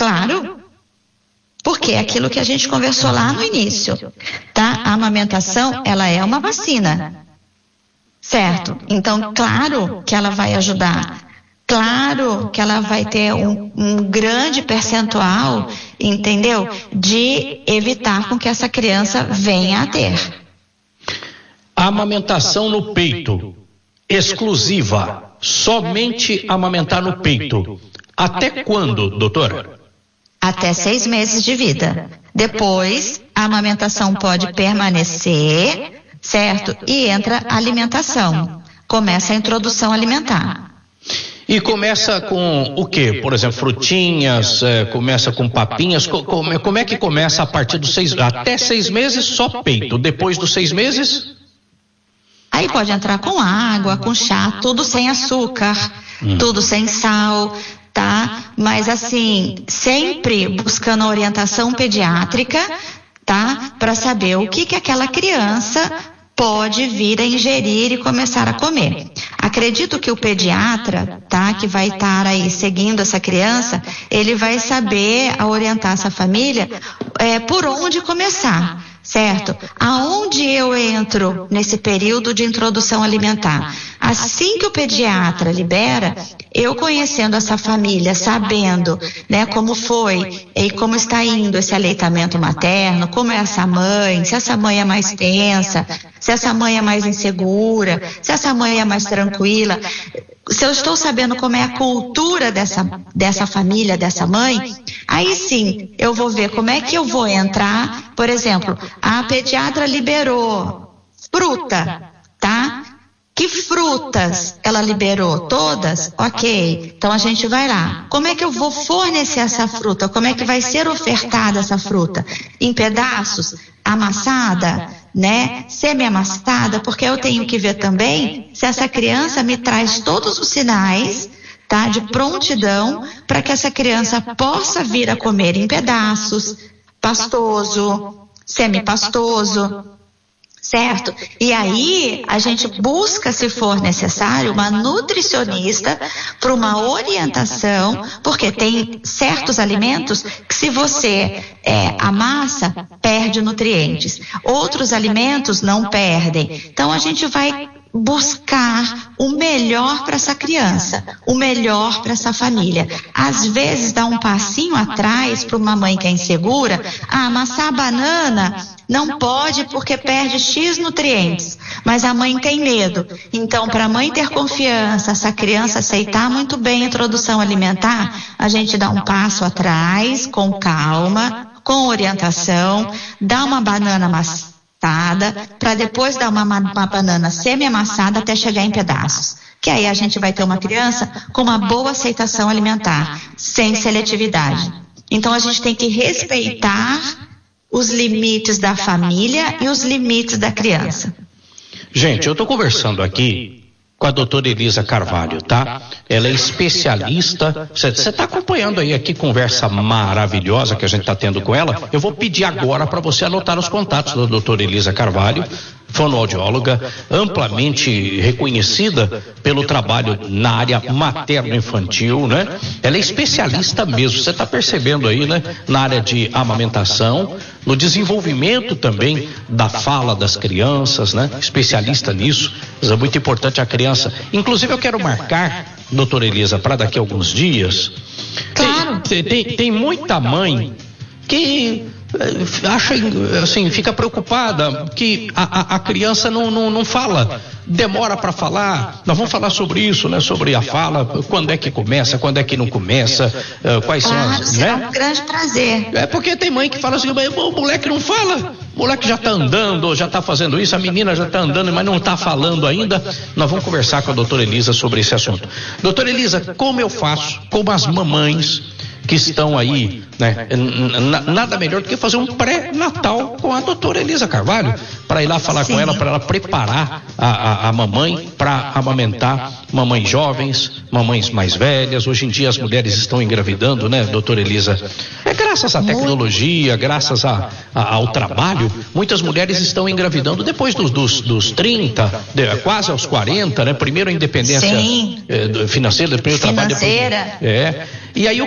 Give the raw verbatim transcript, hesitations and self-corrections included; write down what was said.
Claro. Porque é aquilo que a gente conversou lá no início, tá? A amamentação, ela é uma vacina, certo? Então, claro que ela vai ajudar, claro que ela vai ter um, um grande percentual, entendeu? De evitar com que essa criança venha a ter. A amamentação no peito, exclusiva, somente amamentar no peito. Até quando, doutora? Até seis meses de vida. Depois, a amamentação pode permanecer, certo? E entra a alimentação. Começa a introdução alimentar. E começa com o quê? Por exemplo, frutinhas, é, começa com papinhas. Co como, como é que começa a partir dos seis... Até seis meses, só peito. Depois dos seis meses... Aí pode entrar com água, com chá, tudo sem açúcar, hum. tudo sem sal... tá? Mas assim, sempre buscando a orientação pediátrica, tá? Para saber o que que aquela criança pode vir a ingerir e começar a comer. Acredito que o pediatra, tá? Que vai estar aí seguindo essa criança, ele vai saber a orientar essa família é, por onde começar. Certo? Aonde eu entro nesse período de introdução alimentar? Assim que o pediatra libera, eu conhecendo essa família, sabendo, né, como foi e como está indo esse aleitamento materno, como é essa mãe, se essa mãe é mais tensa, se essa mãe é mais insegura, se essa mãe é mais tranquila, se eu estou sabendo como é a cultura dessa, dessa família, dessa mãe, aí sim eu vou ver como é que eu vou entrar. Por exemplo, a pediatra liberou fruta, tá? Que frutas ela liberou? Todas? Ok. Então a gente vai lá. Como é que eu vou fornecer essa fruta? Como é que vai ser ofertada essa fruta? Em pedaços? Amassada? Né? Semi-amassada? Porque eu tenho que ver também se essa criança me traz todos os sinais, tá? De prontidão para que essa criança possa vir a comer em pedaços, pastoso, semi-pastoso, certo? E aí a gente busca, se for necessário, uma nutricionista para uma orientação, porque tem certos alimentos que se você é, amassa, perde nutrientes. Outros alimentos não perdem. Então a gente vai buscar o melhor para essa criança, o melhor para essa família. Às vezes dá um passinho atrás para uma mãe que é insegura. Ah, amassar a banana não pode porque perde X nutrientes, mas a mãe tem medo. Então, para a mãe ter confiança, essa criança aceitar muito bem a introdução alimentar, a gente dá um passo atrás, com calma, com orientação, dá uma banana amassada, para depois dar uma, uma banana semi-amassada até chegar em pedaços. Que aí a gente vai ter uma criança com uma boa aceitação alimentar, sem seletividade. Então a gente tem que respeitar os limites da família e os limites da criança. Gente, eu estou conversando aqui com a doutora Elisa Carvalho, tá? Ela é especialista. Você está acompanhando aí aqui conversa maravilhosa que a gente está tendo com ela. Eu vou pedir agora para você anotar os contatos da doutora Elisa Carvalho, fonoaudióloga, amplamente reconhecida pelo trabalho na área materno-infantil, né? Ela é especialista mesmo, você está percebendo aí, né? Na área de amamentação, no desenvolvimento também da fala das crianças, né? Especialista nisso, é muito importante a criança. Inclusive eu quero marcar, doutora Elisa, para daqui a alguns dias. Claro. Tem, tem, tem muita mãe que acha, assim, fica preocupada que a, a, a criança não, não, não fala, demora para falar. Nós vamos falar sobre isso, né? Sobre a fala, quando é que começa, quando é que não começa, uh, quais claro, são as, será né? um grande prazer. É porque tem mãe que fala assim, o moleque não fala, o moleque já está andando, já está fazendo isso, a menina já está andando, mas não está falando ainda. Nós vamos conversar com a doutora Elisa sobre esse assunto. Doutora Elisa, como eu faço, como as mamães que estão aí, né? Nada melhor do que fazer um pré-natal com a doutora Elisa Carvalho, para ir lá falar Sim. com ela, para ela preparar a, a, a mamãe para amamentar mamães jovens, mamães mais velhas. Hoje em dia as mulheres estão engravidando, né, doutora Elisa? É graças à tecnologia, graças a, a, ao trabalho, muitas mulheres estão engravidando depois dos, dos, dos trinta, de, quase aos quarenta, né? Primeiro a independência eh, financeira, depois o trabalho. Financeira. Depois, é. E aí